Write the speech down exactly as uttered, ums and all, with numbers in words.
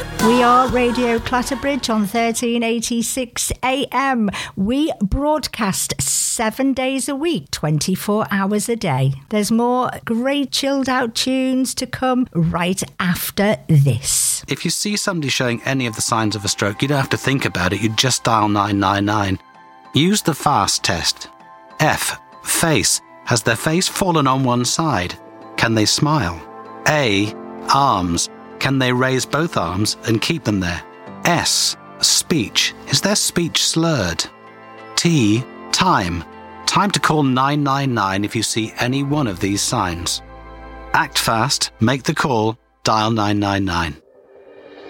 We are Radio Clatterbridge on thirteen eighty-six A M. We broadcast seven days a week, twenty-four hours a day. There's more great chilled out tunes to come right after this. If you see somebody showing any of the signs of a stroke, you don't have to think about it. You just dial nine nine nine. Use the FAST test. F. Face. Has their face fallen on one side? Can they smile? A. Arms. Can they raise both arms and keep them there? S. Speech. Is their speech slurred? T. Time. Time to call nine nine nine if you see any one of these signs. Act fast, make the call, dial nine nine nine.